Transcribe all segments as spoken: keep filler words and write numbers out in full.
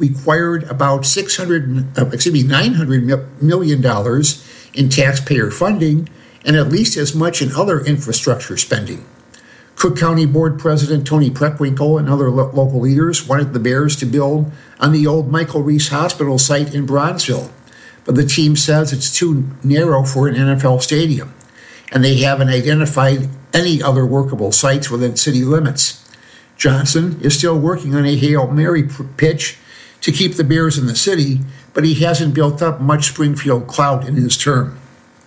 required about six hundred, uh, excuse me, nine hundred million dollars in taxpayer funding and at least as much in other infrastructure spending. Cook County Board President Tony Preckwinkle and other lo- local leaders wanted the Bears to build on the old Michael Reese Hospital site in Bronzeville, but the team says it's too narrow for an N F L stadium, and they haven't identified any other workable sites within city limits. Johnson is still working on a Hail Mary pitch to keep the Bears in the city, but he hasn't built up much Springfield clout in his term.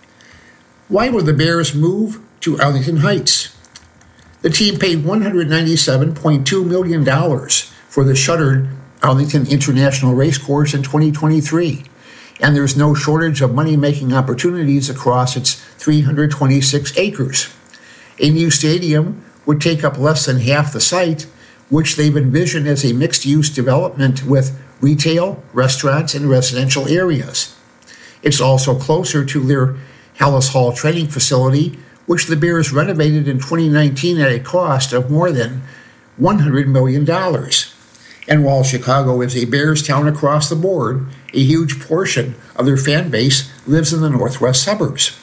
Why would the Bears move to Arlington Heights? The team paid one hundred ninety-seven point two million dollars for the shuttered Arlington International Racecourse in twenty twenty-three, and there's no shortage of money-making opportunities across its three hundred twenty-six acres. A new stadium would take up less than half the site, which they've envisioned as a mixed-use development with retail, restaurants, and residential areas. It's also closer to their Hallis Hall training facility, which the Bears renovated in twenty nineteen at a cost of more than one hundred million dollars. And while Chicago is a Bears town across the board, a huge portion of their fan base lives in the northwest suburbs.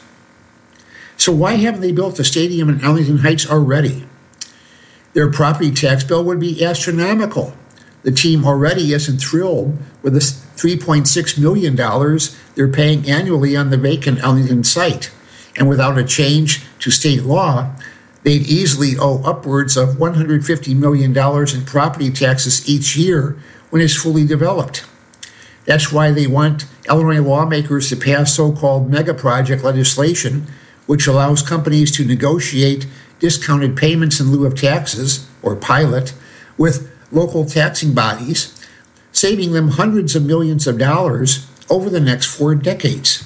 So why haven't they built a stadium in Arlington Heights already? Their property tax bill would be astronomical. The team already isn't thrilled with the three point six million dollars they're paying annually on the vacant Arlington site. And without a change to state law, they'd easily owe upwards of one hundred fifty million dollars in property taxes each year when it's fully developed. That's why they want Illinois lawmakers to pass so-called mega project legislation, which allows companies to negotiate discounted payments in lieu of taxes, or pilot, with local taxing bodies, saving them hundreds of millions of dollars over the next four decades.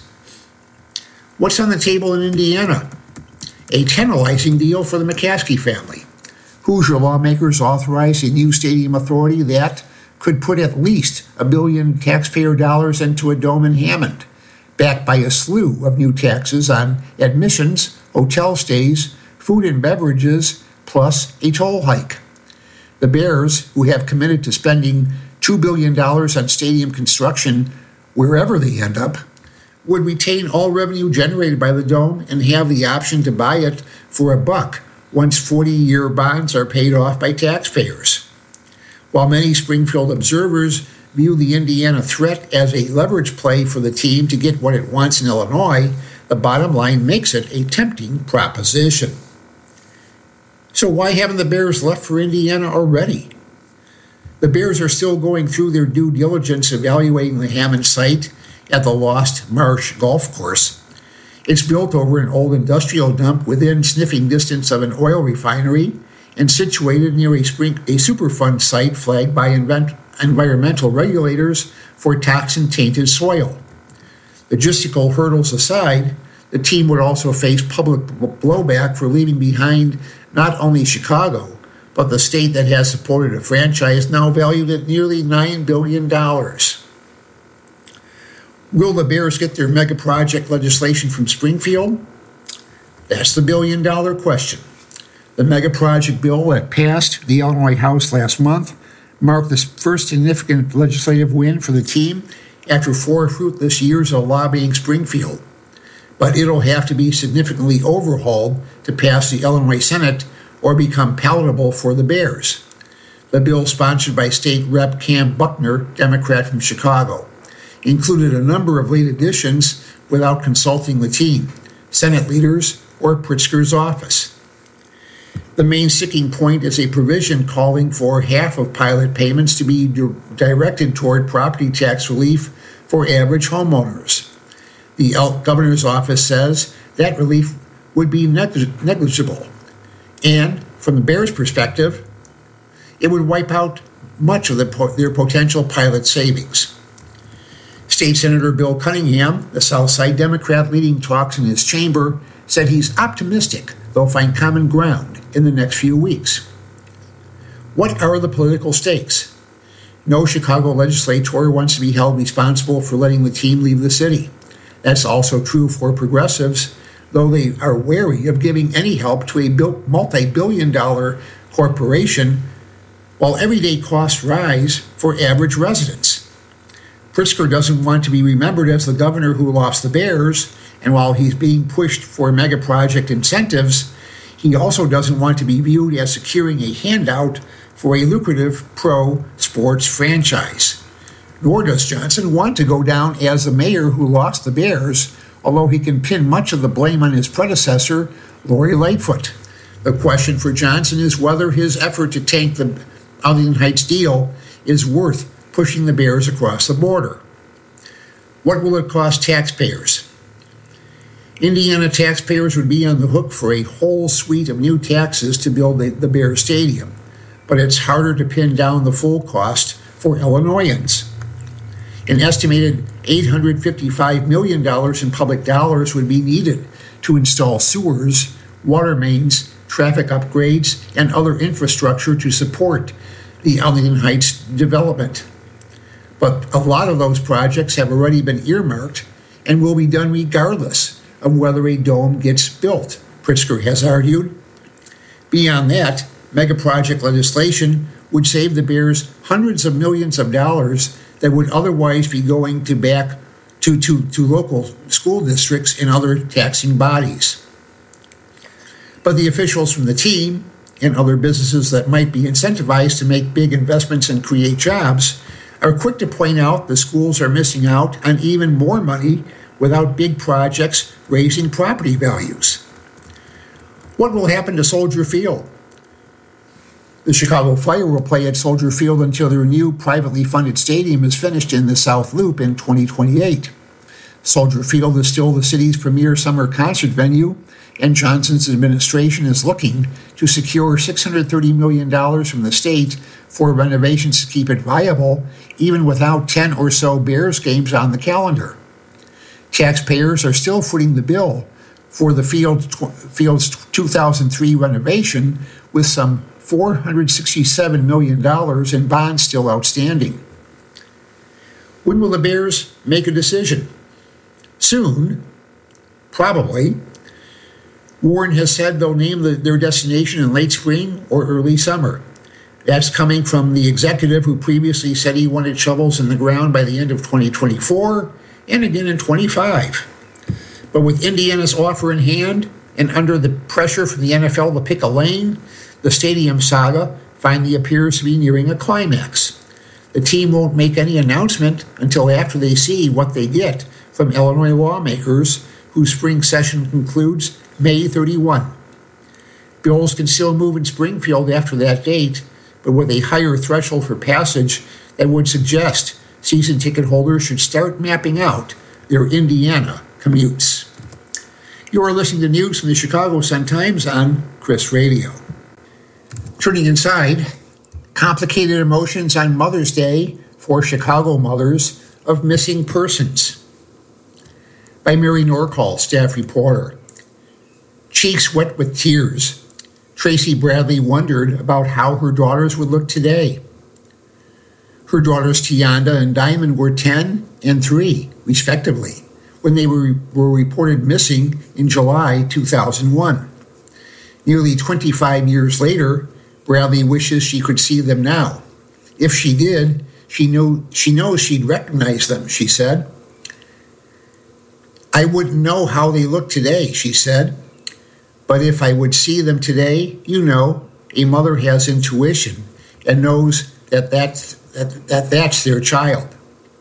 What's on the table in Indiana? A tantalizing deal for the McCaskey family. Hoosier lawmakers authorized a new stadium authority that could put at least a billion taxpayer dollars into a dome in Hammond, backed by a slew of new taxes on admissions, hotel stays, food and beverages, plus a toll hike. The Bears, who have committed to spending two billion dollars on stadium construction wherever they end up, would retain all revenue generated by the dome and have the option to buy it for a buck once forty-year bonds are paid off by taxpayers. While many Springfield observers view the Indiana threat as a leverage play for the team to get what it wants in Illinois, the bottom line makes it a tempting proposition. So why haven't the Bears left for Indiana already? The Bears are still going through their due diligence evaluating the Hammond site at the Lost Marsh Golf Course. It's built over an old industrial dump within sniffing distance of an oil refinery and situated near a, spring, a Superfund site flagged by invent, environmental regulators for toxin-tainted soil. Logistical hurdles aside, the team would also face public blowback for leaving behind not only Chicago, but the state that has supported a franchise now valued at nearly nine billion dollars. Will the Bears get their mega project legislation from Springfield? That's the billion-dollar question. The mega project bill that passed the Illinois House last month marked the first significant legislative win for the team after four fruitless years of lobbying Springfield. But it'll have to be significantly overhauled to pass the Illinois Senate or become palatable for the Bears. The bill, sponsored by State Rep Cam Buckner, Democrat from Chicago, included a number of late additions without consulting the team, Senate leaders, or Pritzker's office. The main sticking point is a provision calling for half of pilot payments to be di- directed toward property tax relief for average homeowners. The governor's office says that relief would be neglig- negligible, and from the Bears' perspective, it would wipe out much of the po- their potential pilot savings. State Senator Bill Cunningham, the Southside Democrat leading talks in his chamber, said he's optimistic they'll find common ground in the next few weeks. What are the political stakes? No Chicago legislator wants to be held responsible for letting the team leave the city. That's also true for progressives, though they are wary of giving any help to a multi-billion dollar corporation while everyday costs rise for average residents. Pritzker doesn't want to be remembered as the governor who lost the Bears, and while he's being pushed for mega project incentives, he also doesn't want to be viewed as securing a handout for a lucrative pro-sports franchise. Nor does Johnson want to go down as the mayor who lost the Bears, although he can pin much of the blame on his predecessor, Lori Lightfoot. The question for Johnson is whether his effort to tank the Arlington Heights deal is worth pushing the Bears across the border. What will it cost taxpayers? Indiana taxpayers would be on the hook for a whole suite of new taxes to build the, the Bears Stadium, but it's harder to pin down the full cost for Illinoisans. An estimated eight hundred fifty-five million dollars in public dollars would be needed to install sewers, water mains, traffic upgrades, and other infrastructure to support the Arlington Heights development. But a lot of those projects have already been earmarked and will be done regardless of whether a dome gets built, Pritzker has argued. Beyond that, mega project legislation would save the Bears hundreds of millions of dollars that would otherwise be going to back to, to, to local school districts and other taxing bodies. But the officials from the team and other businesses that might be incentivized to make big investments and create jobs are quick to point out the schools are missing out on even more money without big projects raising property values. What will happen to Soldier Field? The Chicago Fire will play at Soldier Field until their new privately funded stadium is finished in the South Loop in twenty twenty-eight. Soldier Field is still the city's premier summer concert venue, and Johnson's administration is looking to secure six hundred thirty million dollars from the state for renovations to keep it viable, even without ten or so Bears games on the calendar. Taxpayers are still footing the bill for the field, field's two thousand three renovation, with some four hundred sixty-seven million dollars in bonds still outstanding. When will the Bears make a decision? Soon, probably. Warren has said they'll name the, their destination in late spring or early summer. That's coming from the executive who previously said he wanted shovels in the ground by the end of twenty twenty-four and again in twenty-five. But with Indiana's offer in hand and under the pressure from the N F L to pick a lane, the stadium saga finally appears to be nearing a climax. The team won't make any announcement until after they see what they get from Illinois lawmakers, whose spring session concludes May thirty-first. Bills can still move in Springfield after that date, but with a higher threshold for passage that would suggest season ticket holders should start mapping out their Indiana commutes. You are listening to news from the Chicago Sun-Times on Chris Radio. Turning inside, complicated emotions on Mother's Day for Chicago mothers of missing persons. By Mary Norcall, staff reporter. Cheeks wet with tears, Tracy Bradley wondered about how her daughters would look today. Her daughters Tianda and Diamond were ten and three, respectively, when they were, were reported missing in July two thousand one. Nearly twenty-five years later, Bradley wishes she could see them now. If she did, she knew she knows she'd recognize them, she said. I wouldn't know how they look today, she said. But if I would see them today, you know, a mother has intuition and knows that that's, that, that that's their child.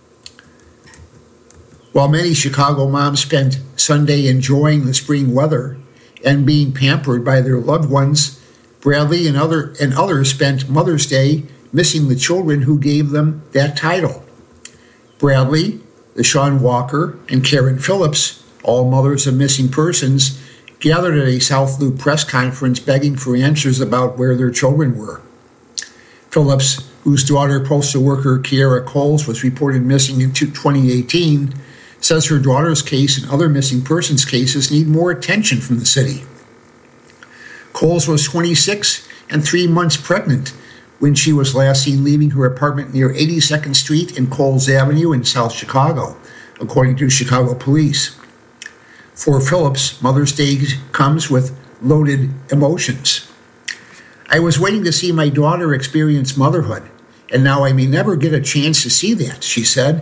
While many Chicago moms spent Sunday enjoying the spring weather and being pampered by their loved ones, Bradley and other and others spent Mother's Day missing the children who gave them that title. Bradley, LaShawn Walker, and Karen Phillips, all mothers of missing persons, gathered at a South Loop press conference begging for answers about where their children were. Phillips, whose daughter, postal worker Kiara Coles, was reported missing in twenty eighteen, says her daughter's case and other missing persons cases need more attention from the city. Coles was twenty-six and three months pregnant when she was last seen leaving her apartment near eighty-second Street and Coles Avenue in South Chicago, according to Chicago police. For Phillips, Mother's Day comes with loaded emotions. I was waiting to see my daughter experience motherhood, and now I may never get a chance to see that, she said,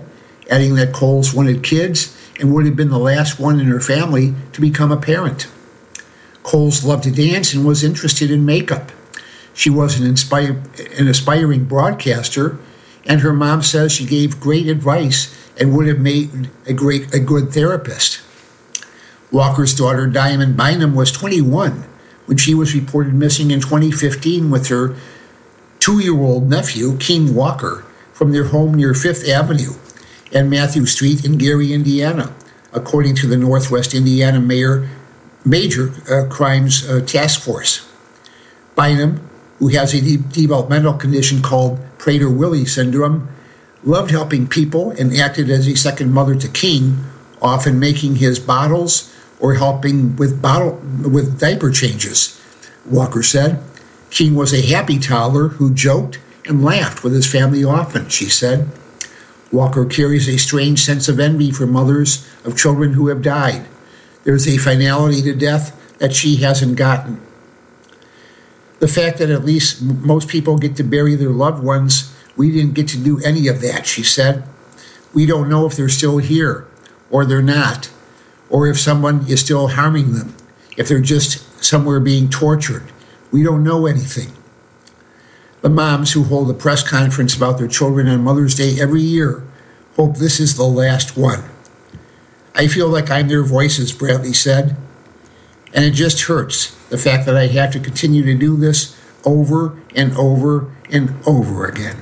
adding that Coles wanted kids and would have been the last one in her family to become a parent. Coles loved to dance and was interested in makeup. She was an, inspire, an aspiring broadcaster, and her mom says she gave great advice and would have made a great, a good therapist. Walker's daughter, Diamond Bynum, was twenty-one when she was reported missing in twenty fifteen with her two-year-old nephew, King Walker, from their home near Fifth Avenue and Matthew Street in Gary, Indiana, according to the Northwest Indiana Mayor Major uh, Crimes uh, Task Force. Bynum, who has a de- developmental condition called Prader-Willi syndrome, loved helping people and acted as a second mother to King, often making his bottles or helping with bottle with diaper changes. Walker said, King was a happy toddler who joked and laughed with his family often, she said. Walker carries a strange sense of envy for mothers of children who have died. There's a finality to death that she hasn't gotten. The fact that at least most people get to bury their loved ones, we didn't get to do any of that, she said. We don't know if they're still here, or they're not, or if someone is still harming them, if they're just somewhere being tortured. We don't know anything. The moms who hold a press conference about their children on Mother's Day every year hope this is the last one. I feel like I'm their voices, Bradley said, and it just hurts, the fact that I have to continue to do this over and over and over again.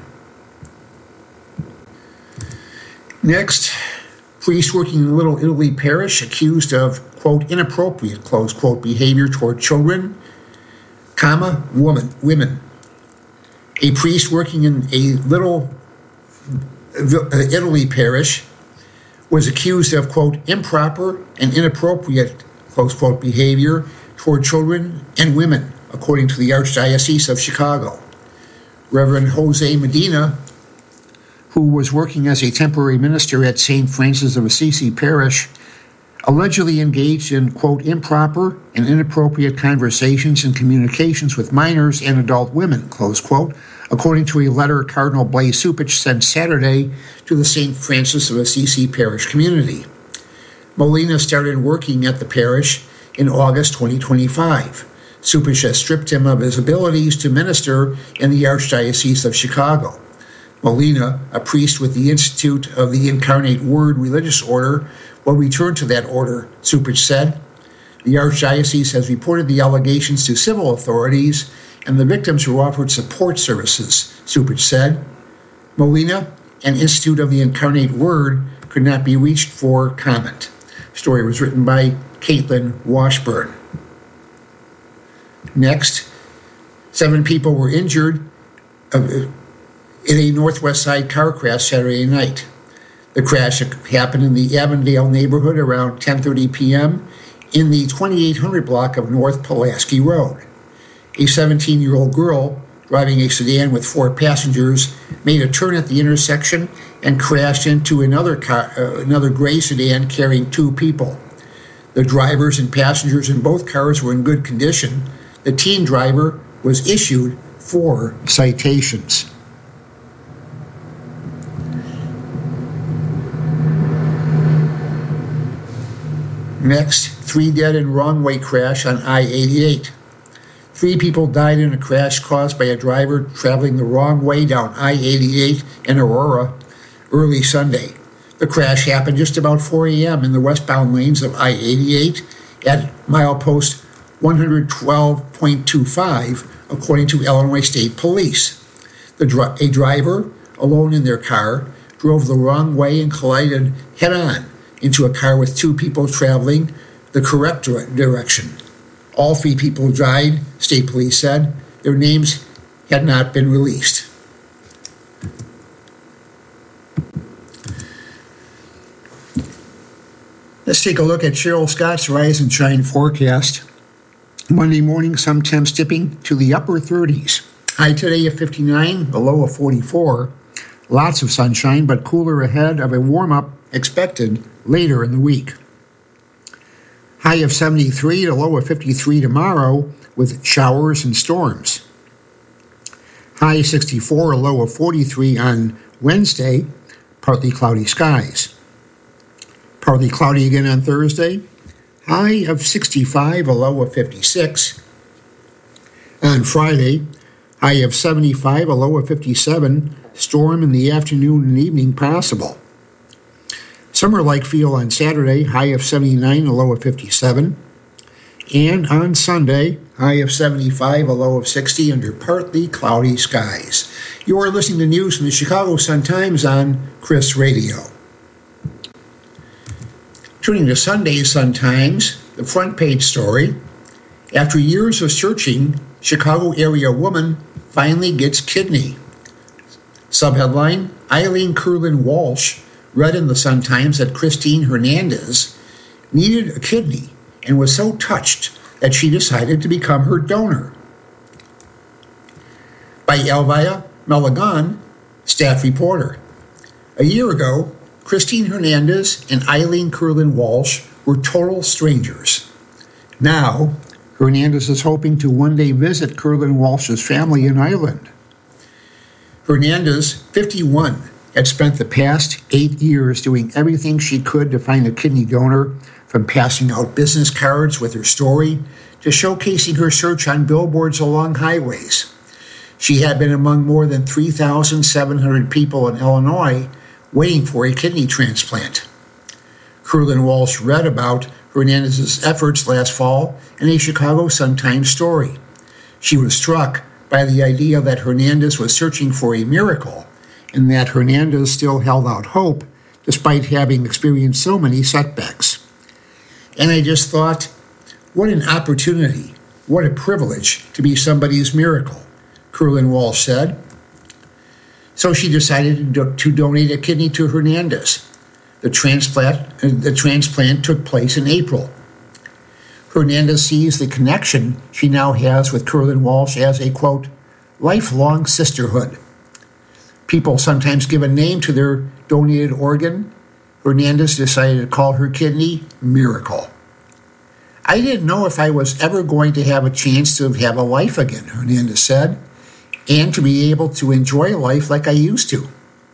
Next, priest working in Little Italy Parish accused of, quote, inappropriate, close quote, behavior toward children, comma, woman, women. A priest working in a Little Italy Parish was accused of, quote, improper and inappropriate, close quote, behavior toward children and women, according to the Archdiocese of Chicago. Reverend Jose Medina, who was working as a temporary minister at Saint Francis of Assisi Parish, allegedly engaged in, quote, improper and inappropriate conversations and communications with minors and adult women, close quote, according to a letter Cardinal Blaise Cupich sent Saturday to the Saint Francis of Assisi Parish community. Molina started working at the parish in August twenty twenty-five. Cupich has stripped him of his abilities to minister in the Archdiocese of Chicago. Molina, a priest with the Institute of the Incarnate Word religious order, will return to that order, Cupich said. The Archdiocese has reported the allegations to civil authorities and the victims were offered support services, Cupich said. Molina and Institute of the Incarnate Word could not be reached for comment. The story was written by Caitlin Washburn. Next, seven people were injured in a Northwest Side car crash Saturday night. The crash happened in the Avondale neighborhood around ten thirty p.m. in the twenty-eight hundred block of North Pulaski Road. A seventeen-year-old girl driving a sedan with four passengers made a turn at the intersection and crashed into another car, uh, another gray sedan carrying two people. The drivers and passengers in both cars were in good condition. The teen driver was issued four citations. Next, three dead in wrong-way crash on I eighty-eight. Three people died in a crash caused by a driver traveling the wrong way down I eighty-eight in Aurora early Sunday. The crash happened just about four a.m. in the westbound lanes of I eighty-eight at milepost one twelve point two five, according to Illinois State Police. The dr- a driver, alone in their car, drove the wrong way and collided head-on into a car with two people traveling the correct direction. All three people died, state police said. Their names had not been released. Let's take a look at Cheryl Scott's Rise and Shine forecast. Monday morning, some temps dipping to the upper thirties. High today of fifty-nine, a low of forty-four. Lots of sunshine, but cooler ahead of a warm-up expected later in the week. High of seventy-three to low of fifty-three tomorrow with showers and storms. High sixty-four, a low of forty-three on Wednesday, partly cloudy skies. Partly cloudy again on Thursday, high of sixty-five, a low of fifty-six. On Friday, high of seventy-five, a low of fifty-seven, storm in the afternoon and evening possible. Summer-like feel on Saturday, high of seventy-nine, a low of fifty-seven. And on Sunday, high of seventy-five, a low of sixty under partly cloudy skies. You are listening to news from the Chicago Sun-Times on Chris Radio. Turning to Sunday's Sun-Times, the front page story. After years of searching, Chicago area woman finally gets kidney. Subheadline, Eileen Curlin Walsh read in the Sun-Times that Christine Hernandez needed a kidney and was so touched that she decided to become her donor. By Elvia Melagon, staff reporter. A year ago, Christine Hernandez and Eileen Curlin Walsh were total strangers. Now, Hernandez is hoping to one day visit Curlin Walsh's family in Ireland. Hernandez, fifty-one, had spent the past eight years doing everything she could to find a kidney donor, from passing out business cards with her story to showcasing her search on billboards along highways. She had been among more than three thousand seven hundred people in Illinois waiting for a kidney transplant. Curlin Walsh read about Hernandez's efforts last fall in a Chicago Sun-Times story. She was struck by the idea that Hernandez was searching for a miracle and that Hernandez still held out hope despite having experienced so many setbacks. And I just thought, what an opportunity, what a privilege to be somebody's miracle, Curlin Walsh said. So she decided to, do, to donate a kidney to Hernandez. The transplant, the transplant took place in April. Hernandez sees the connection she now has with Curlin Walsh as a, quote, lifelong sisterhood. People sometimes give a name to their donated organ. Hernandez decided to call her kidney Miracle. I didn't know if I was ever going to have a chance to have a life again, Hernandez said, and to be able to enjoy life like I used to.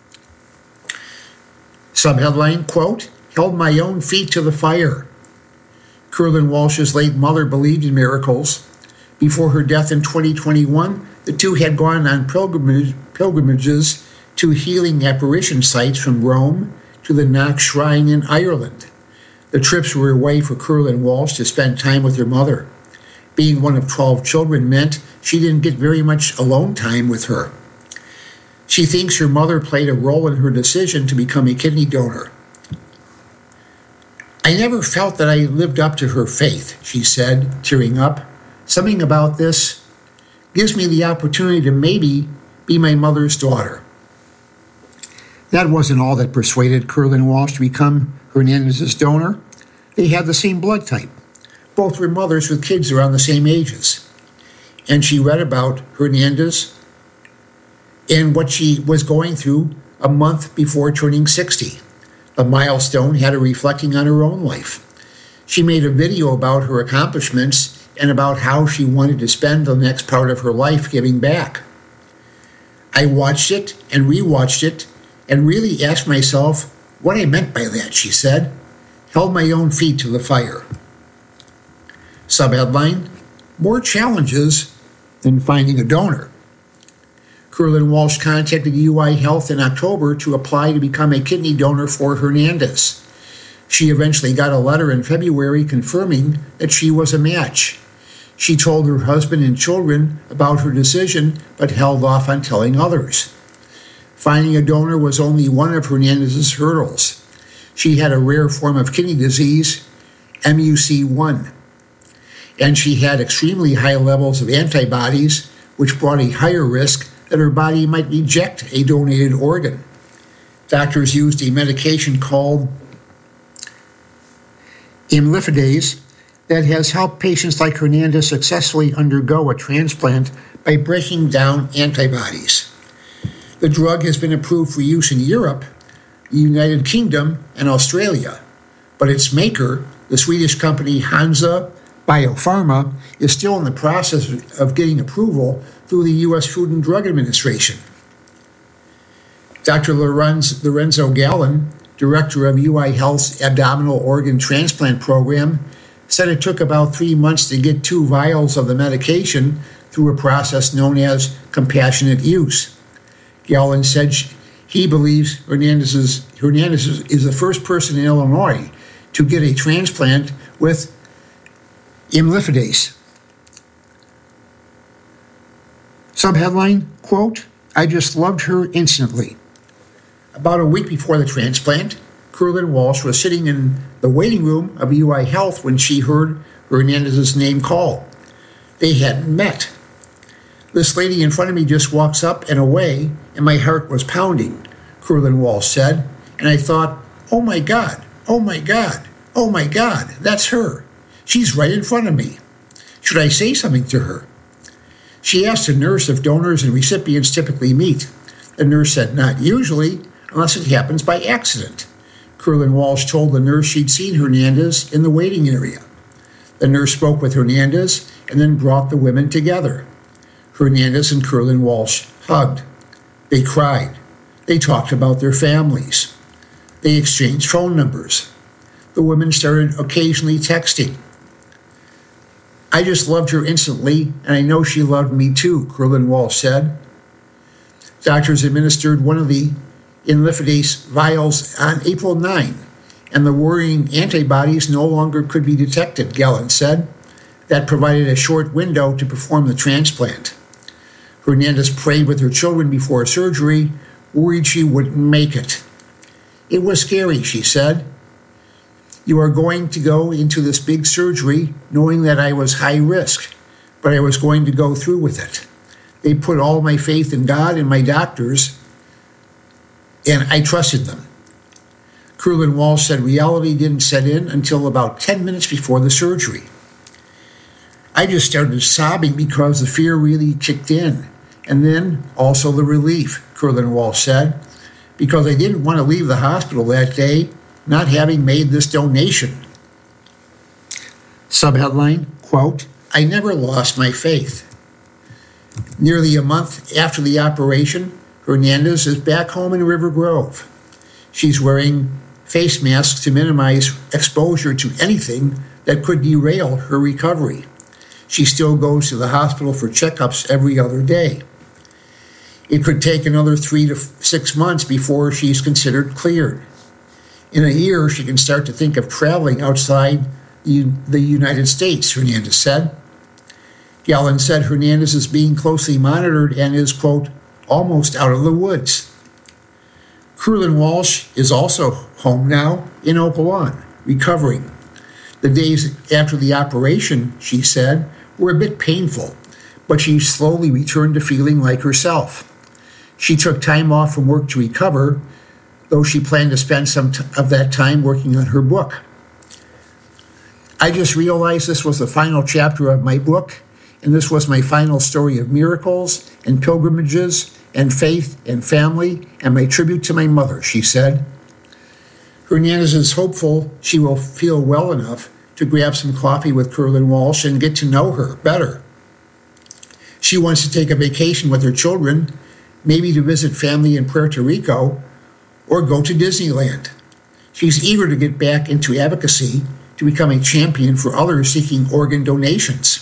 Subheadline, quote, held my own feet to the fire. Curlin Walsh's late mother believed in miracles. Before her death in twenty twenty-one, the two had gone on pilgrimage, pilgrimages to healing apparition sites from Rome to the Knox Shrine in Ireland. The trips were a way for Curlin Walsh to spend time with her mother. Being one of twelve children meant she didn't get very much alone time with her. She thinks her mother played a role in her decision to become a kidney donor. I never felt that I lived up to her faith, she said, tearing up. Something about this gives me the opportunity to maybe be my mother's daughter. That wasn't all that persuaded Curlin Walsh to become Hernandez's donor. They had the same blood type. Both were mothers with kids around the same ages. And she read about Hernandez and what she was going through a month before turning sixty. A milestone had her reflecting on her own life. She made a video about her accomplishments and about how she wanted to spend the next part of her life giving back. I watched it and rewatched it and really asked myself what I meant by that, she said. Held my own feet to the fire. Subheadline, more challenges than finding a donor. Curlin Walsh contacted U I Health in October to apply to become a kidney donor for Hernandez. She eventually got a letter in February confirming that she was a match. She told her husband and children about her decision, but held off on telling others. Finding a donor was only one of Hernandez's hurdles. She had a rare form of kidney disease, M U C one, and she had extremely high levels of antibodies, which brought a higher risk that her body might reject a donated organ. Doctors used a medication called imlifidase that has helped patients like Hernandez successfully undergo a transplant by breaking down antibodies. The drug has been approved for use in Europe, the United Kingdom, and Australia, but its maker, the Swedish company Hansa Biopharma, is still in the process of getting approval through the U S Food and Drug Administration. Doctor Lorenz, Lorenzo Gallon, director of U I Health's abdominal organ transplant program, said it took about three months to get two vials of the medication through a process known as compassionate use. Gallon said she, he believes Hernandez, Hernandez is the first person in Illinois to get a transplant with imlifidase. Subheadline, quote, I just loved her instantly. About a week before the transplant, Kerlin Walsh was sitting in the waiting room of U I Health when she heard Hernandez's name called. They hadn't met. This lady in front of me just walks up and away, and my heart was pounding, Kerlin Walsh said, and I thought, oh my God, oh my God, oh my God, that's her. She's right in front of me. Should I say something to her? She asked the nurse if donors and recipients typically meet. The nurse said not usually, unless it happens by accident. Kerlin Walsh told the nurse she'd seen Hernandez in the waiting area. The nurse spoke with Hernandez and then brought the women together. Hernandez and Kerlin Walsh hugged. They cried. They talked about their families. They exchanged phone numbers. The women started occasionally texting. I just loved her instantly, and I know she loved me too, Kerlin Walsh said. Doctors administered one of the imlifidase vials on April ninth, and the worrying antibodies no longer could be detected, Gallon said. That provided a short window to perform the transplant. Hernandez prayed with her children before surgery, worried she wouldn't make it. It was scary, she said. You are going to go into this big surgery knowing that I was high risk, but I was going to go through with it. They put all my faith in God and my doctors, and I trusted them. Kerlin Walsh said reality didn't set in until about ten minutes before the surgery. I just started sobbing because the fear really kicked in, and then also the relief, Kerlin Walsh said, because I didn't want to leave the hospital that day not having made this donation. Subheadline, quote, I never lost my faith. Nearly a month after the operation, Hernandez is back home in River Grove. She's wearing face masks to minimize exposure to anything that could derail her recovery. She still goes to the hospital for checkups every other day. It could take another three to six months before she's considered cleared. In a year, she can start to think of traveling outside the United States, Hernandez said. Gallon said Hernandez is being closely monitored and is, quote, almost out of the woods. Kerlin Walsh is also home now in Oakland, recovering. The days after the operation, she said, were a bit painful, but she slowly returned to feeling like herself. She took time off from work to recover, though she planned to spend some t- of that time working on her book. I just realized this was the final chapter of my book, and this was my final story of miracles and pilgrimages and faith and family and my tribute to my mother, she said. Hernandez is hopeful she will feel well enough to grab some coffee with Kerlin Walsh and get to know her better. She wants to take a vacation with her children, maybe to visit family in Puerto Rico, or go to Disneyland. She's eager to get back into advocacy to become a champion for others seeking organ donations.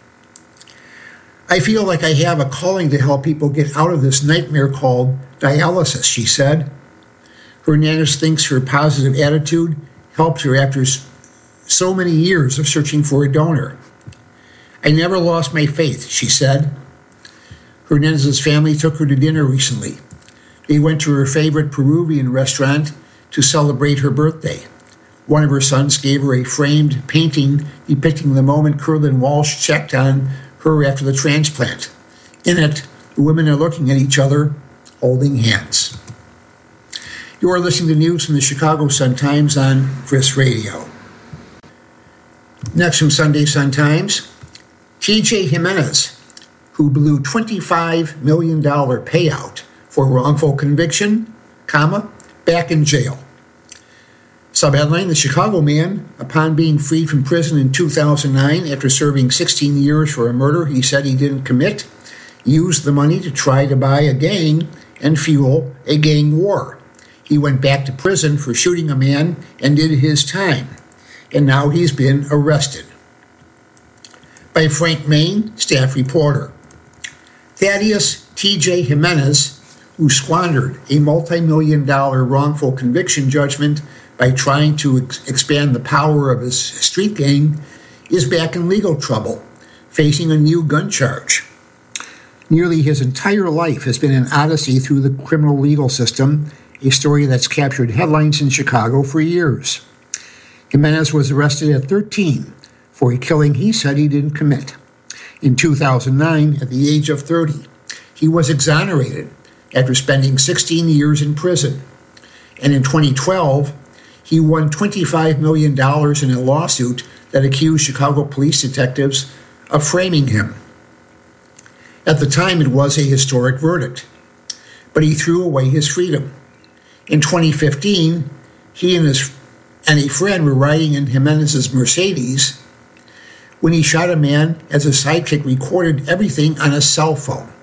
I feel like I have a calling to help people get out of this nightmare called dialysis, she said. Hernandez thinks her positive attitude helped her after so many years of searching for a donor. I never lost my faith, she said. Hernandez's family took her to dinner recently. They went to her favorite Peruvian restaurant to celebrate her birthday. One of her sons gave her a framed painting depicting the moment Kerlin Walsh checked on her after the transplant. In it, the women are looking at each other, holding hands. You are listening to news from the Chicago Sun-Times on Frisk Radio. Next from Sunday Sun-Times, T J Jimenez, who blew twenty-five million dollars payout for wrongful conviction, comma, back in jail. Subheadline, the Chicago man, upon being freed from prison in two thousand nine after serving sixteen years for a murder he said he didn't commit, used the money to try to buy a gang and fuel a gang war. He went back to prison for shooting a man and did his time, and now he's been arrested. By Frank Main, staff reporter. Thaddeus T J Jimenez, who squandered a multi-million dollar wrongful conviction judgment by trying to ex- expand the power of his street gang, is back in legal trouble, facing a new gun charge. Nearly his entire life has been an odyssey through the criminal legal system, a story that's captured headlines in Chicago for years. Jimenez was arrested at thirteen for a killing he said he didn't commit. In two thousand nine, at the age of thirty, he was exonerated after spending sixteen years in prison. And in twenty twelve, he won twenty-five million dollars in a lawsuit that accused Chicago police detectives of framing him. At the time, it was a historic verdict, but he threw away his freedom. In twenty fifteen, he and his and a friend were riding in Jimenez's Mercedes when he shot a man as a sidekick recorded everything on a cell phone.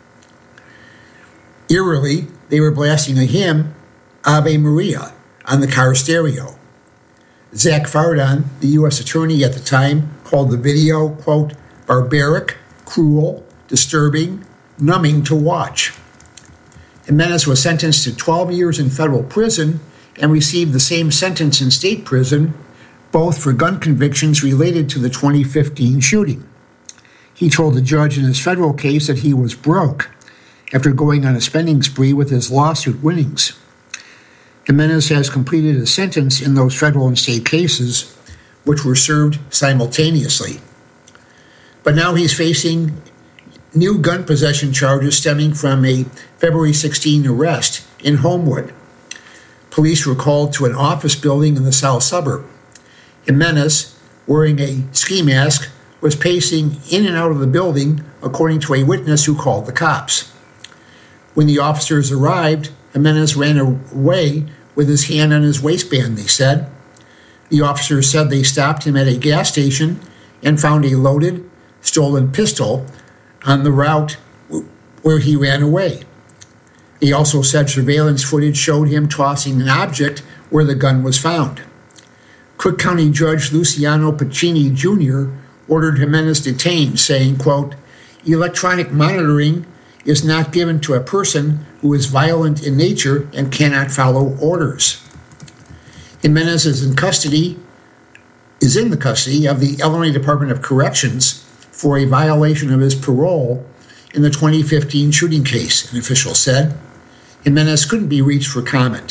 Eerily, they were blasting a hymn, Ave Maria, on the car stereo. Zach Fardon, the U S attorney at the time, called the video, quote, barbaric, cruel, disturbing, numbing to watch. Jimenez was sentenced to twelve years in federal prison and received the same sentence in state prison, both for gun convictions related to the twenty fifteen shooting. He told the judge in his federal case that he was broke after going on a spending spree with his lawsuit winnings. Jimenez has completed a sentence in those federal and state cases, which were served simultaneously. But now he's facing new gun possession charges stemming from a February sixteenth arrest in Homewood. Police were called to an office building in the south suburb. Jimenez, wearing a ski mask, was pacing in and out of the building, according to a witness who called the cops. When the officers arrived, Jimenez ran away with his hand on his waistband, they said. The officers said they stopped him at a gas station and found a loaded, stolen pistol on the route where he ran away. He also said surveillance footage showed him tossing an object where the gun was found. Cook County Judge Luciano Pacini Junior ordered Jimenez detained, saying, quote, electronic monitoring is not given to a person who is violent in nature and cannot follow orders. Jimenez is in custody, is in the custody of the Illinois Department of Corrections for a violation of his parole in the twenty fifteen shooting case, an official said. Jimenez couldn't be reached for comment.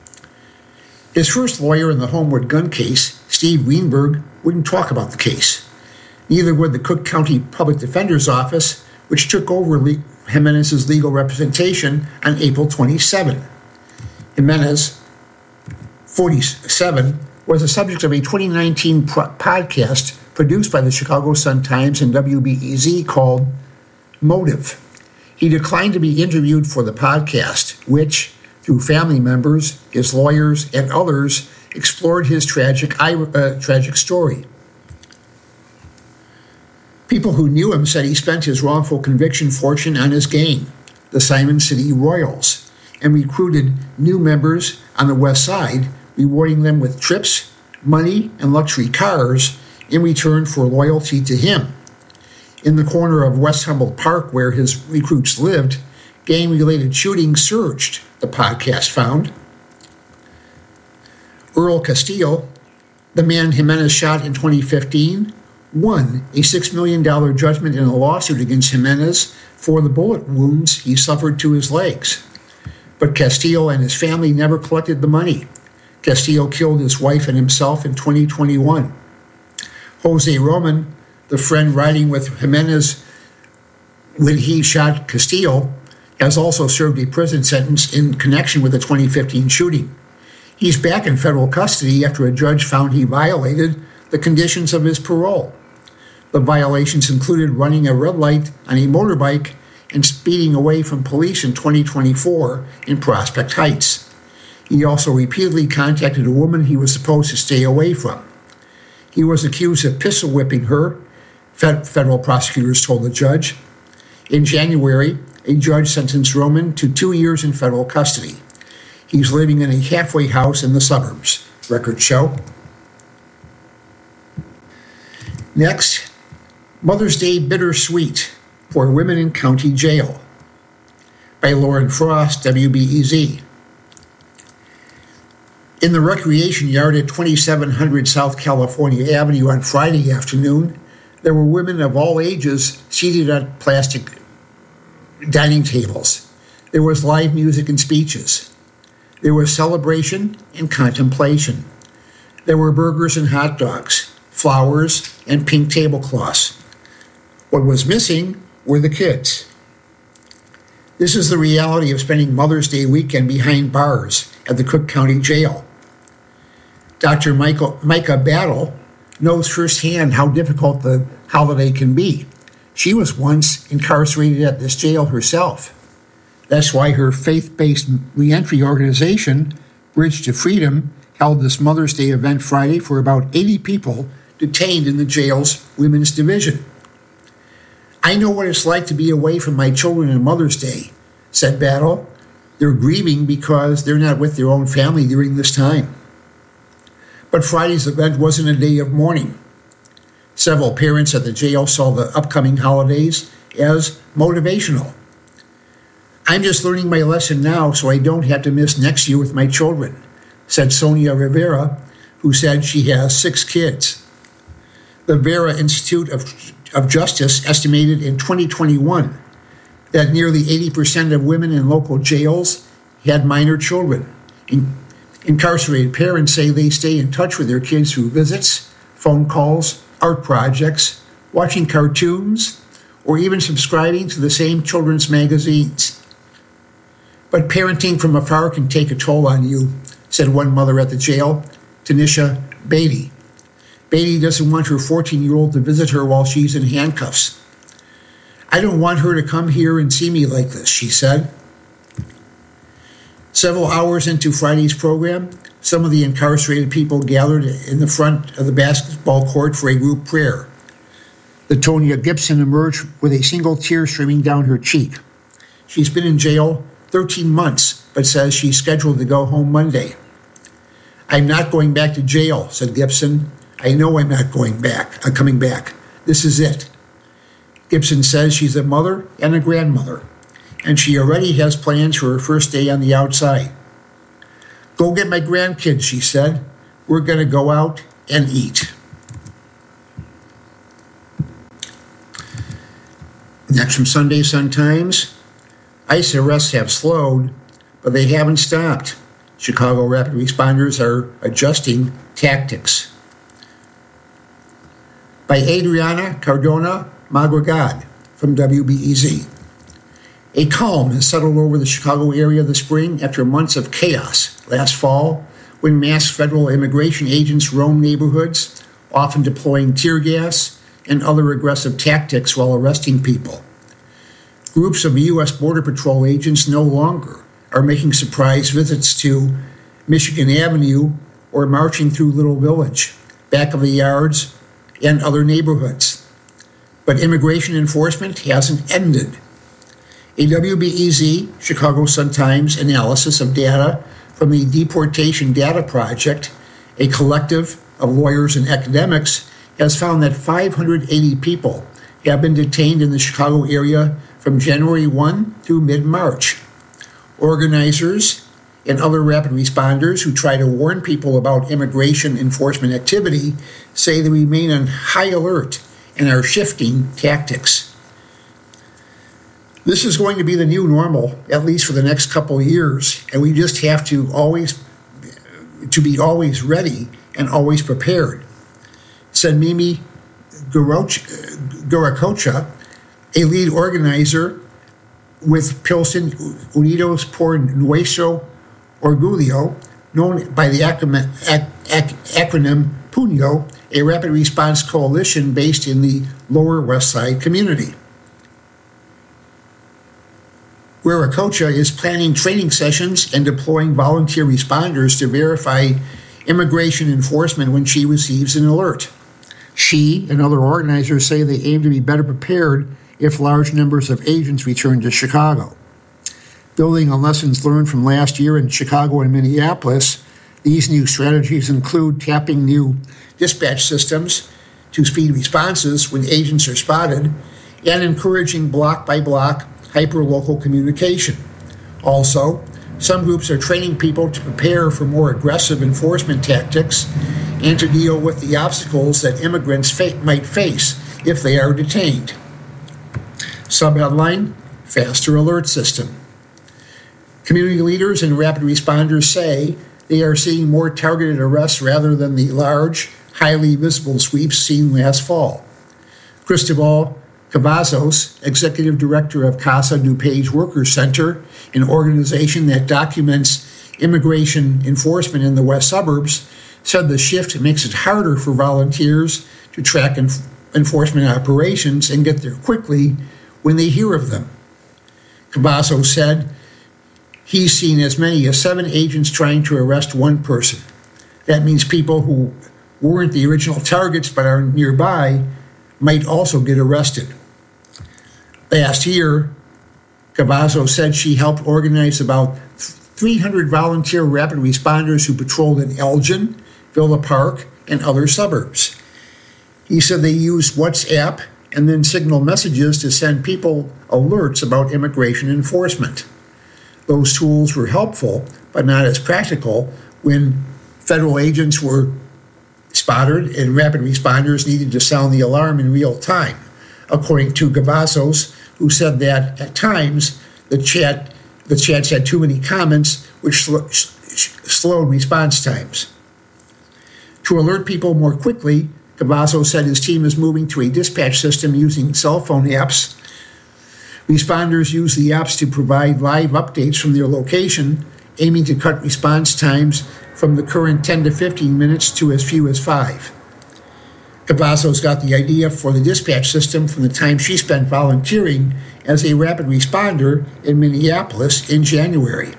His first lawyer in the Homewood gun case, Steve Greenberg, wouldn't talk about the case. Neither would the Cook County Public Defender's Office, which took over Le- Jimenez's legal representation on April twenty-seventh. Jimenez, forty-seven, was the subject of a twenty nineteen pro- podcast produced by the Chicago Sun-Times and W B E Z called Motive. He declined to be interviewed for the podcast, which, through family members, his lawyers, and others, explored his tragic, uh, tragic story. People who knew him said he spent his wrongful conviction fortune on his gang, the Simon City Royals, and recruited new members on the West Side, rewarding them with trips, money, and luxury cars in return for loyalty to him. In the corner of West Humboldt Park, where his recruits lived, gang-related shootings surged, the podcast found. Earl Castillo, the man Jimenez shot in twenty fifteen, won a six million dollars judgment in a lawsuit against Jimenez for the bullet wounds he suffered to his legs. But Castillo and his family never collected the money. Castillo killed his wife and himself in twenty twenty-one. Jose Roman, the friend riding with Jimenez when he shot Castillo, has also served a prison sentence in connection with the twenty fifteen shooting. He's back in federal custody after a judge found he violated the conditions of his parole. The violations included running a red light on a motorbike and speeding away from police in twenty twenty-four in Prospect Heights. He also repeatedly contacted a woman he was supposed to stay away from. He was accused of pistol whipping her, federal prosecutors told the judge. In January, a judge sentenced Roman to two years in federal custody. He's living in a halfway house in the suburbs, records show. Next, Mother's Day Bittersweet for Women in County Jail by Lauren Frost, W B E Z. In the recreation yard at twenty-seven hundred South California Avenue on Friday afternoon, there were women of all ages seated at plastic dining tables. There was live music and speeches. There was celebration and contemplation. There were burgers and hot dogs, flowers, and pink tablecloths. What was missing were the kids. This is the reality of spending Mother's Day weekend behind bars at the Cook County Jail. Doctor Michael, Micah Battle knows firsthand how difficult the holiday can be. She was once incarcerated at this jail herself. That's why her faith-based reentry organization, Bridge to Freedom, held this Mother's Day event Friday for about eighty people detained in the jail's women's division. I know what it's like to be away from my children on Mother's Day, said Battle. They're grieving because they're not with their own family during this time. But Friday's event wasn't a day of mourning. Several parents at the jail saw the upcoming holidays as motivational. I'm just learning my lesson now so I don't have to miss next year with my children, said Sonia Rivera, who said she has six kids. The Vera Institute of, of Justice estimated in twenty twenty-one that nearly eighty percent of women in local jails had minor children. In, incarcerated parents say they stay in touch with their kids through visits, phone calls, art projects, watching cartoons, or even subscribing to the same children's magazines. But parenting from afar can take a toll on you, said one mother at the jail, Tanisha Beatty. Beatty doesn't want her fourteen-year-old to visit her while she's in handcuffs. I don't want her to come here and see me like this, she said. Several hours into Friday's program, some of the incarcerated people gathered in the front of the basketball court for a group prayer. Latonia Gibson emerged with a single tear streaming down her cheek. She's been in jail thirteen months, but says she's scheduled to go home Monday. I'm not going back to jail, said Gibson. I know I'm not going back. I'm coming back. This is it. Gibson says she's a mother and a grandmother, and she already has plans for her first day on the outside. Go get my grandkids, she said. We're going to go out and eat. Next from Sunday Sun-Times, ICE arrests have slowed, but they haven't stopped. Chicago rapid responders are adjusting tactics. By Adriana Cardona Magragad from W B E Z. A calm has settled over the Chicago area this spring after months of chaos last fall when masked federal immigration agents roamed neighborhoods, often deploying tear gas and other aggressive tactics while arresting people. Groups of U S Border Patrol agents no longer are making surprise visits to Michigan Avenue or marching through Little Village, Back of the Yards, and other neighborhoods. But immigration enforcement hasn't ended. A W B E Z Chicago Sun-Times analysis of data from the Deportation Data Project, a collective of lawyers and academics, has found that five hundred eighty people have been detained in the Chicago area from January first through mid-March. Organizers and other rapid responders who try to warn people about immigration enforcement activity say they remain on high alert and are shifting tactics. This is going to be the new normal, at least for the next couple of years, and we just have to always to be always ready and always prepared, said Mimi Garacocha, a lead organizer with Pilsen Unidos por Nuestro Orgullo, known by the acronym, ac, ac, acronym PUNO, a rapid response coalition based in the Lower West Side community. Garacocha is planning training sessions and deploying volunteer responders to verify immigration enforcement when she receives an alert. She and other organizers say they aim to be better prepared if large numbers of agents return to Chicago. Building on lessons learned from last year in Chicago and Minneapolis, these new strategies include tapping new dispatch systems to speed responses when agents are spotted and encouraging block-by-block hyper-local communication. Also, some groups are training people to prepare for more aggressive enforcement tactics and to deal with the obstacles that immigrants fa- might face if they are detained. Subheadline: Faster Alert System. Community leaders and rapid responders say they are seeing more targeted arrests rather than the large, highly visible sweeps seen last fall. Cristobal Cavazos, executive director of Casa DuPage Workers Center, an organization that documents immigration enforcement in the west suburbs, said the shift makes it harder for volunteers to track enf- enforcement operations and get there quickly when they hear of them. Cavazos said he's seen as many as seven agents trying to arrest one person. That means people who weren't the original targets but are nearby might also get arrested. Last year, Cavazos said she helped organize about three hundred volunteer rapid responders who patrolled in Elgin, Villa Park, and other suburbs. He said they used WhatsApp and then signal messages to send people alerts about immigration enforcement. Those tools were helpful, but not as practical when federal agents were spotted and rapid responders needed to sound the alarm in real time, according to Cavazos, who said that at times the chat the chats had too many comments, which sl- slowed response times. To alert people more quickly, Cavazos said his team is moving to a dispatch system using cell phone apps. Responders use the apps to provide live updates from their location, aiming to cut response times from the current ten to fifteen minutes to as few as five. Cavazos got the idea for the dispatch system from the time she spent volunteering as a rapid responder in Minneapolis in January.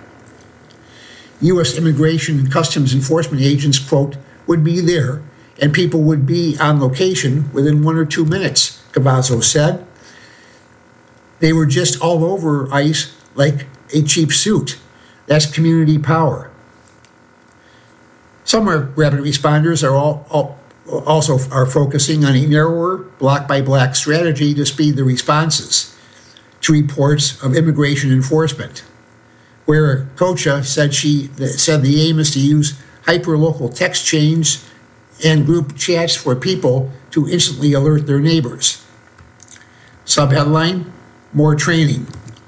U S Immigration and Customs Enforcement agents, quote, would be there and people would be on location within one or two minutes, Cavazos said. They were just all over ICE like a cheap suit. That's community power. Some rapid responders are all, all, also are focusing on a narrower block-by-block strategy to speed the responses to reports of immigration enforcement. Where Kocha said she said the aim is to use hyper-local text chains and group chats for people to instantly alert their neighbors. Subheadline: More training.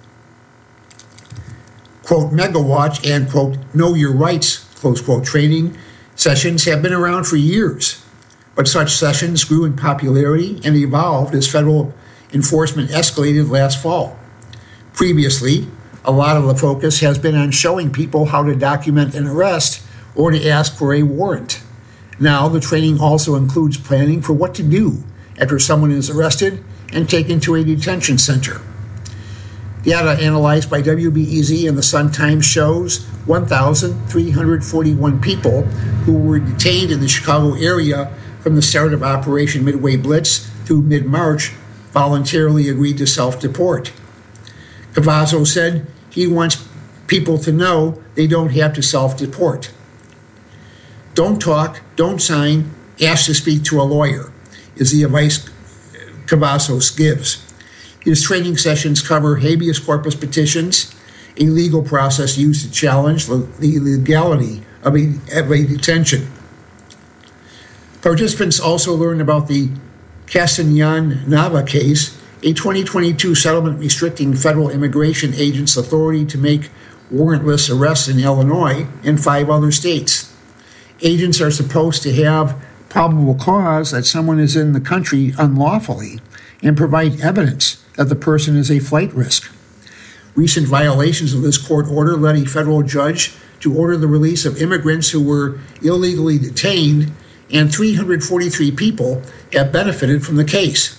Quote, Megawatch and, quote, Know Your Rights, close quote, training sessions have been around for years, but such sessions grew in popularity and evolved as federal enforcement escalated last fall. Previously, a lot of the focus has been on showing people how to document an arrest or to ask for a warrant. Now, the training also includes planning for what to do after someone is arrested and taken to a detention center. Data analyzed by W B E Z and the Sun-Times shows one thousand three hundred forty-one people who were detained in the Chicago area from the start of Operation Midway Blitz through mid-March voluntarily agreed to self-deport. Cavazos said he wants people to know they don't have to self-deport. Don't talk, don't sign, ask to speak to a lawyer, is the advice Cavazos gives. His training sessions cover habeas corpus petitions, a legal process used to challenge the legality of a, of a detention. Participants also learn about the Castellan Nava case, a twenty twenty-two settlement restricting federal immigration agents' authority to make warrantless arrests in Illinois and five other states. Agents are supposed to have probable cause that someone is in the country unlawfully and provide evidence that the person is a flight risk. Recent violations of this court order led a federal judge to order the release of immigrants who were illegally detained, and three hundred forty-three people have benefited from the case.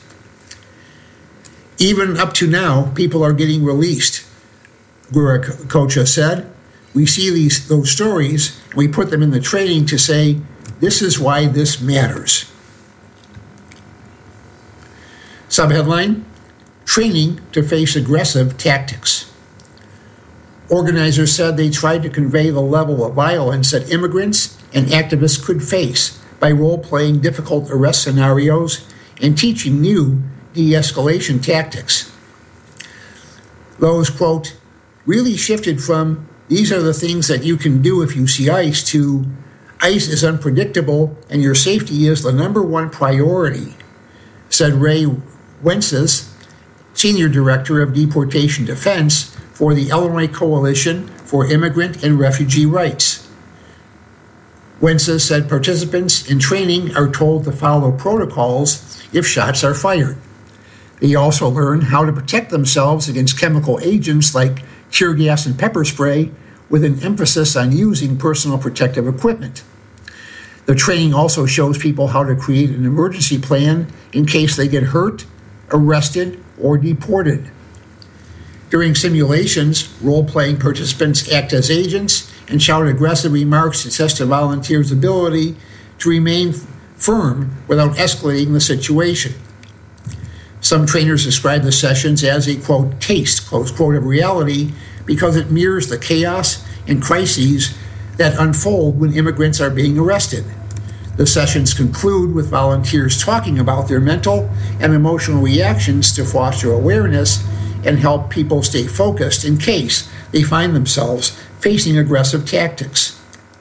Even up to now, people are getting released, Gura Kocha said. We see these those stories, and we put them in the training to say, this is why this matters. Subheadline: training to face aggressive tactics. Organizers said they tried to convey the level of violence that immigrants and activists could face by role-playing difficult arrest scenarios and teaching new de-escalation tactics. Those, quote, really shifted from these are the things that you can do if you see ICE to ICE is unpredictable and your safety is the number one priority, said Ray Wences, Senior Director of Deportation Defense for the Illinois Coalition for Immigrant and Refugee Rights. Wences said participants in training are told to follow protocols if shots are fired. They also learn how to protect themselves against chemical agents like tear gas and pepper spray, with an emphasis on using personal protective equipment. The training also shows people how to create an emergency plan in case they get hurt, arrested, or deported. During simulations, role-playing participants act as agents and shout aggressive remarks to test a volunteer's ability to remain firm without escalating the situation. Some trainers describe the sessions as a, quote, taste, close quote, of reality because it mirrors the chaos and crises that unfold when immigrants are being arrested. The sessions conclude with volunteers talking about their mental and emotional reactions to foster awareness and help people stay focused in case they find themselves facing aggressive tactics.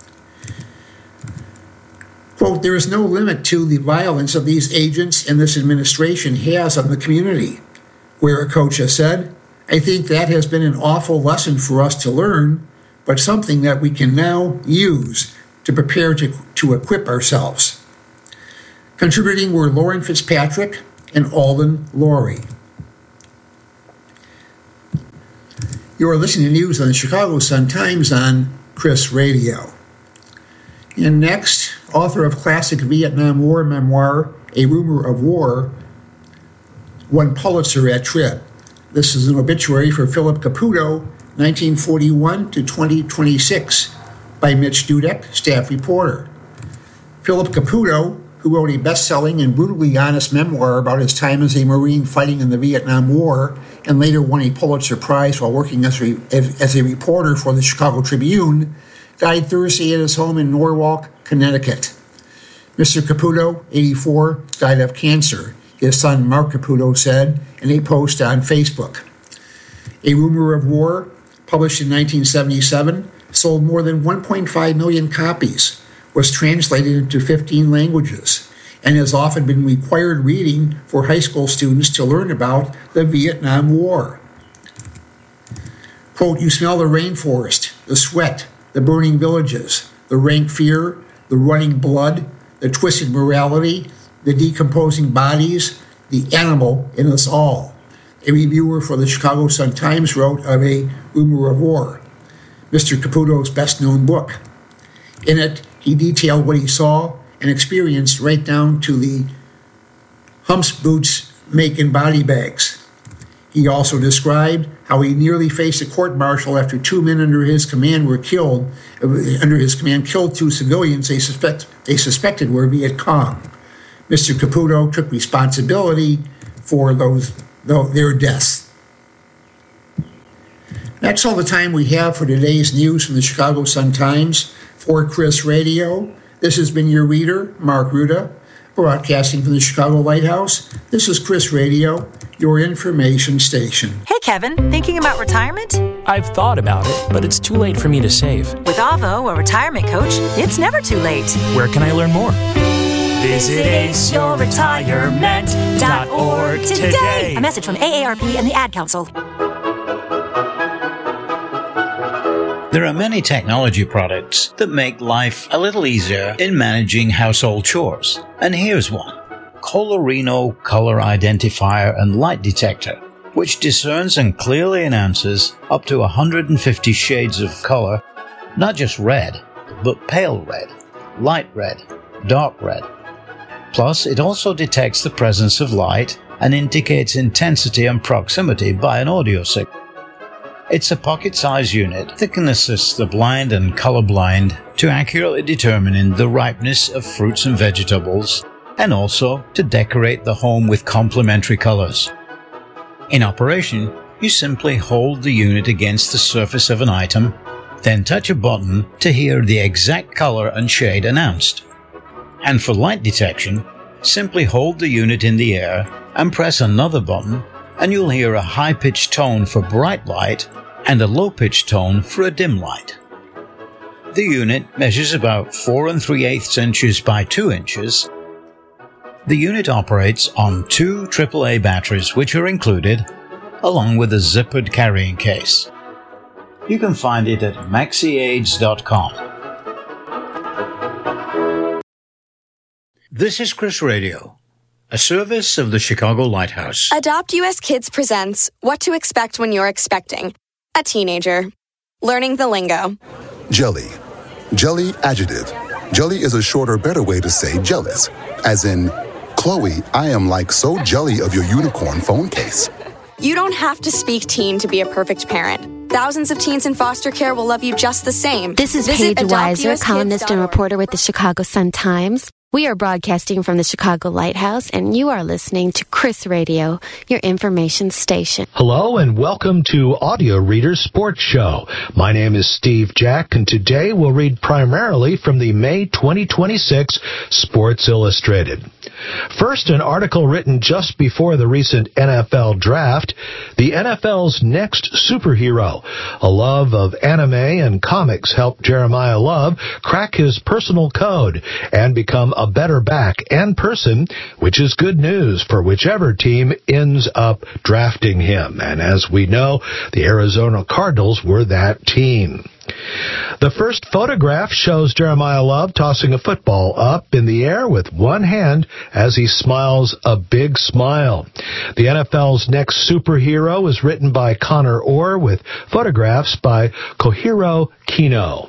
Quote, there is no limit to the violence of these agents and this administration has on the community, Guerra-Cocha said. I think that has been an awful lesson for us to learn, but something that we can now use to prepare to, to equip ourselves. Contributing were Lauren Fitzpatrick and Alden Laurie. You are listening to news on the Chicago Sun-Times on Chris Radio. And next, author of classic Vietnam War memoir, A Rumor of War, won Pulitzer at Trib. This is an obituary for Philip Caputo, nineteen forty-one to twenty twenty-six, by Mitch Dudek, staff reporter. Philip Caputo, who wrote a best-selling and brutally honest memoir about his time as a Marine fighting in the Vietnam War and later won a Pulitzer Prize while working as a, as a reporter for the Chicago Tribune, died Thursday at his home in Norwalk, Connecticut. Mister Caputo, eighty-four, died of cancer, his son Mark Caputo said in a post on Facebook. A Rumor of War, published in nineteen seventy-seven, sold more than one point five million copies, was translated into fifteen languages, and has often been required reading for high school students to learn about the Vietnam War. Quote, you smell the rainforest, the sweat, the burning villages, the rank fear, the running blood, the twisted morality, the decomposing bodies, the animal in us all. A reviewer for the Chicago Sun-Times wrote of A Rumor of War, Mister Caputo's best-known book. In it, he detailed what he saw and experienced right down to the humps boots make in body bags. He also described how he nearly faced a court-martial after two men under his command were killed, under his command killed two civilians they, suspect, they suspected were Viet Cong. Mister Caputo took responsibility for those, their deaths. That's all the time we have for today's news from the Chicago Sun-Times. For Chris Radio, this has been your reader, Mark Ruda, broadcasting from the Chicago Lighthouse. This is Chris Radio, your information station. Hey, Kevin, thinking about retirement? I've thought about it, but it's too late for me to save. With Avo, a retirement coach, it's never too late. Where can I learn more? Visit ace your retirement dot org today. A message from A A R P and the Ad Council. There are many technology products that make life a little easier in managing household chores. And here's one. Colorino Color Identifier and Light Detector, which discerns and clearly announces up to one hundred fifty shades of color, not just red, but pale red, light red, dark red. Plus, it also detects the presence of light and indicates intensity and proximity by an audio signal. It's a pocket-sized unit that can assist the blind and colorblind to accurately determine the ripeness of fruits and vegetables, and also to decorate the home with complementary colors. In operation, you simply hold the unit against the surface of an item, then touch a button to hear the exact color and shade announced. And for light detection, simply hold the unit in the air and press another button, and you'll hear a high-pitched tone for bright light and a low-pitched tone for a dim light. The unit measures about four and three eighths inches by two inches. The unit operates on two triple A batteries which are included, along with a zippered carrying case. You can find it at maxi aids dot com. This is Chris Radio, a service of the Chicago Lighthouse. Adopt U S Kids presents What to Expect When You're Expecting a Teenager. Learning the lingo. Jelly. Jelly adjective. Jelly is a shorter, better way to say jealous. As in, Chloe, I am like so jelly of your unicorn phone case. You don't have to speak teen to be a perfect parent. Thousands of teens in foster care will love you just the same. This is Visit Paige Weiser, adopt u s kids dot org. columnist and reporter with the Chicago Sun-Times. We are broadcasting from the Chicago Lighthouse, and you are listening to Chris Radio, your information station. Hello, and welcome to Audio Reader's Sports Show. My name is Steve Jack, and today we'll read primarily from the May twenty twenty-six Sports Illustrated. First, an article written just before the recent N F L draft, the N F L's next superhero. A love of anime and comics helped Jeremiah Love crack his personal code and become a better back and person, which is good news for whichever team ends up drafting him. And as we know, the Arizona Cardinals were that team. The first photograph shows Jeremiah Love tossing a football up in the air with one hand as he smiles a big smile. The N F L's next superhero is written by Connor Orr with photographs by Kohiro Kino.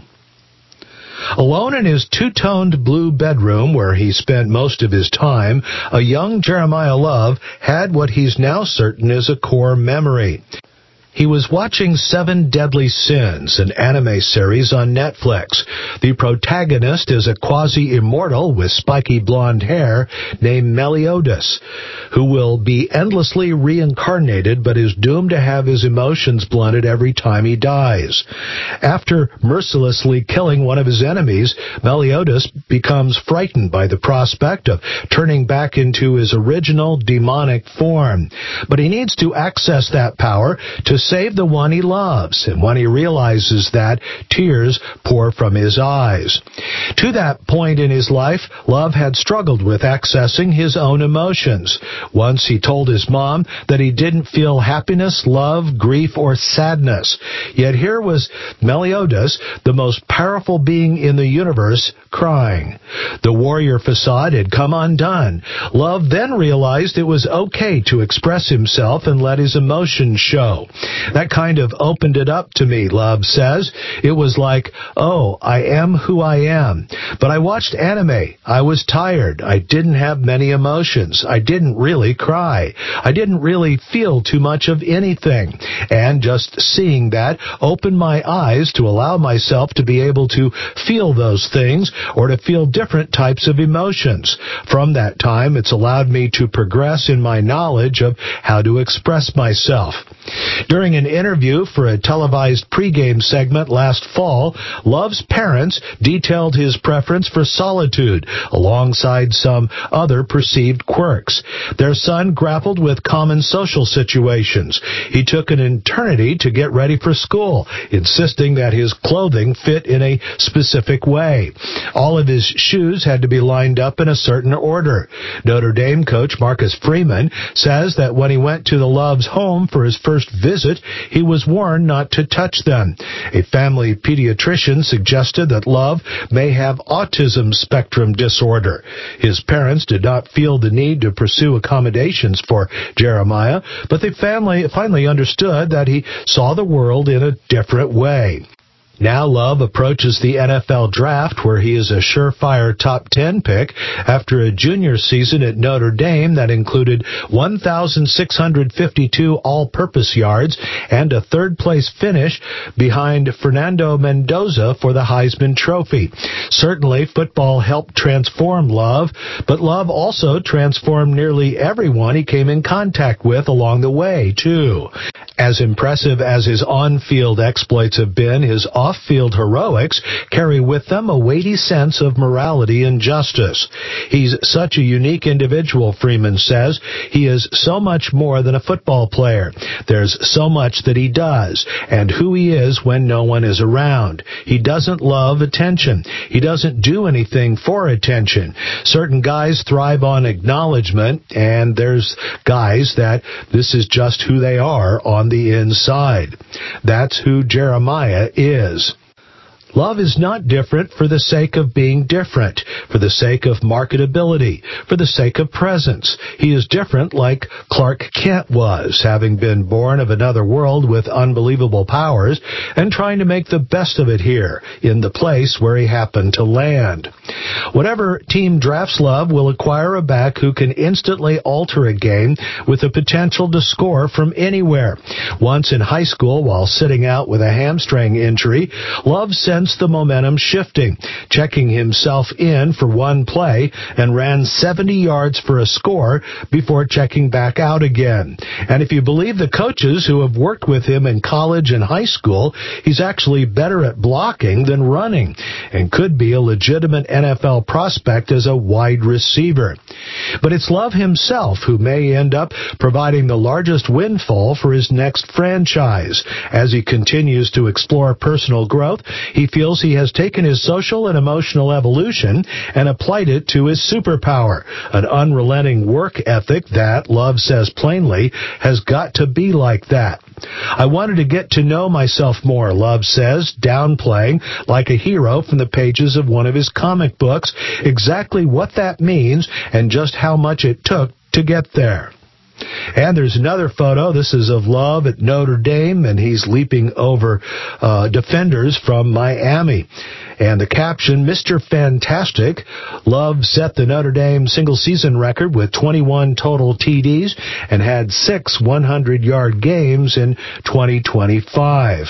Alone in his two-toned blue bedroom where he spent most of his time, a young Jeremiah Love had what he's now certain is a core memory. He was watching Seven Deadly Sins, an anime series on Netflix. The protagonist is a quasi-immortal with spiky blonde hair named Meliodas, who will be endlessly reincarnated but is doomed to have his emotions blunted every time he dies. After mercilessly killing one of his enemies, Meliodas becomes frightened by the prospect of turning back into his original demonic form. But he needs to access that power to save the one he loves, and when he realizes that, tears pour from his eyes. To that point in his life, Love had struggled with accessing his own emotions. Once he told his mom that he didn't feel happiness, love, grief, or sadness. Yet here was Meliodas, the most powerful being in the universe, crying. The warrior facade had come undone. Love then realized it was okay to express himself and let his emotions show. That kind of opened it up to me, Love says. It was like, oh, I am who I am. But I watched anime. I was tired. I didn't have many emotions. I didn't really cry. I didn't really feel too much of anything. And just seeing that opened my eyes to allow myself to be able to feel those things or to feel different types of emotions. From that time, it's allowed me to progress in my knowledge of how to express myself. During an interview for a televised pregame segment last fall, Love's parents detailed his preference for solitude alongside some other perceived quirks. Their son grappled with common social situations. He took an eternity to get ready for school, insisting that his clothing fit in a specific way. All of his shoes had to be lined up in a certain order. Notre Dame coach Marcus Freeman says that when he went to the Love's home for his first visit, he was warned not to touch them. A family pediatrician suggested that Love may have autism spectrum disorder. His parents did not feel the need to pursue accommodations for Jeremiah, but the family finally understood that he saw the world in a different way. Now Love approaches the N F L draft, where he is a surefire top ten pick after a junior season at Notre Dame that included one thousand six hundred fifty-two all-purpose yards and a third-place finish behind Fernando Mendoza for the Heisman Trophy. Certainly, football helped transform Love, but Love also transformed nearly everyone he came in contact with along the way, too. As impressive as his on-field exploits have been, his off-field heroics carry with them a weighty sense of morality and justice. He's such a unique individual, Freeman says. He is so much more than a football player. There's so much that he does, and who he is when no one is around. He doesn't love attention. He doesn't do anything for attention. Certain guys thrive on acknowledgement, and there's guys that this is just who they are on the inside. That's who Jeremiah is. Love is not different for the sake of being different, for the sake of marketability, for the sake of presence. He is different like Clark Kent was, having been born of another world with unbelievable powers and trying to make the best of it here in the place where he happened to land. Whatever team drafts Love will acquire a back who can instantly alter a game with the potential to score from anywhere. Once in high school, while sitting out with a hamstring injury, Love sensed the momentum shifting, checking himself in for one play and ran seventy yards for a score before checking back out again. And if you believe the coaches who have worked with him in college and high school, he's actually better at blocking than running and could be a legitimate N F L prospect as a wide receiver. But it's Love himself who may end up providing the largest windfall for his next franchise. As he continues to explore personal growth, he feels he has taken his social and emotional evolution and applied it to his superpower, an unrelenting work ethic that, Love says plainly, has got to be like that. I wanted to get to know myself more, Love says, downplaying, like a hero from the pages of one of his comic books, exactly what that means and just how much it took to get there. And there's another photo. This is of Love at Notre Dame, and he's leaping over uh, defenders from Miami. And the caption, Mister Fantastic. Love set the Notre Dame single-season record with twenty-one total T Ds and had six hundred-yard games in twenty twenty-five.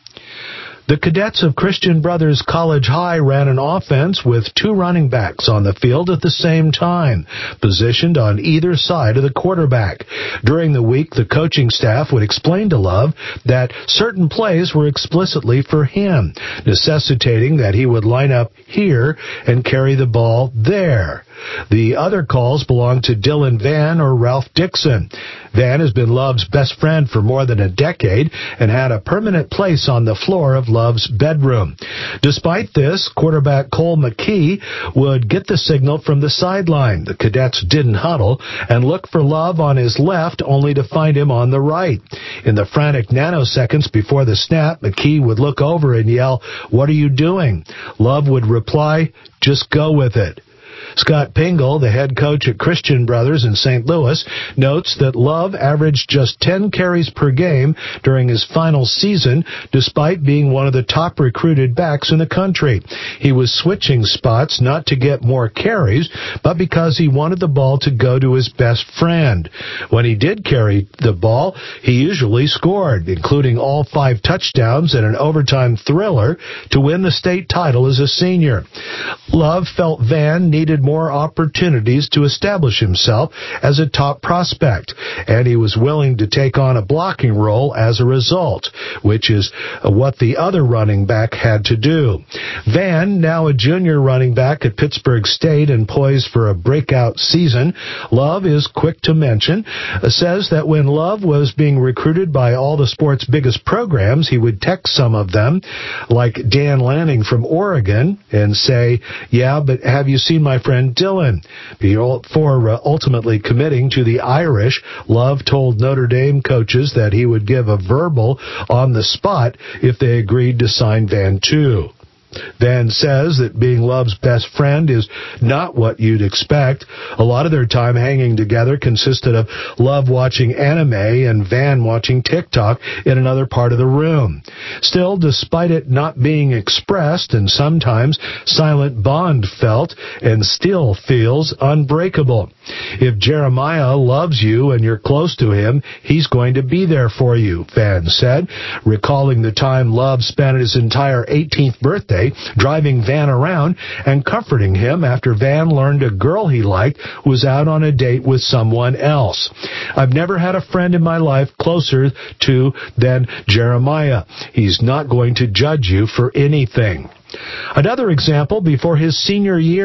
The cadets of Christian Brothers College High ran an offense with two running backs on the field at the same time, positioned on either side of the quarterback. During the week, the coaching staff would explain to Love that certain plays were explicitly for him, necessitating that he would line up here and carry the ball there. The other calls belong to Dylan Van or Ralph Dixon. Van has been Love's best friend for more than a decade and had a permanent place on the floor of Love's bedroom. Despite this, quarterback Cole McKee would get the signal from the sideline. The cadets didn't huddle and look for Love on his left, only to find him on the right. In the frantic nanoseconds before the snap, McKee would look over and yell, "What are you doing?" Love would reply, "Just go with it." Scott Pingle, the head coach at Christian Brothers in Saint Louis, notes that Love averaged just ten carries per game during his final season, despite being one of the top recruited backs in the country. He was switching spots not to get more carries, but because he wanted the ball to go to his best friend. When he did carry the ball, he usually scored, including all five touchdowns and an overtime thriller to win the state title as a senior. Love felt Van needed more opportunities to establish himself as a top prospect, and he was willing to take on a blocking role as a result, which is what the other running back had to do. Van, now a junior running back at Pittsburgh State and poised for a breakout season, Love is quick to mention, says that when Love was being recruited by all the sport's biggest programs, he would text some of them, like Dan Lanning from Oregon, and say, "Yeah, but have you seen my friend Dylan?" Before ultimately committing to the Irish, Love told Notre Dame coaches that he would give a verbal on the spot if they agreed to sign Van too. Van says that being Love's best friend is not what you'd expect. A lot of their time hanging together consisted of Love watching anime and Van watching TikTok in another part of the room. Still, despite it not being expressed and sometimes silent bond felt and still feels unbreakable. If Jeremiah loves you and you're close to him, he's going to be there for you, Van said, recalling the time Love spent his entire eighteenth birthday driving Van around and comforting him after Van learned a girl he liked was out on a date with someone else. I've never had a friend in my life closer to than Jeremiah. He's not going to judge you for anything. Another example, before his senior year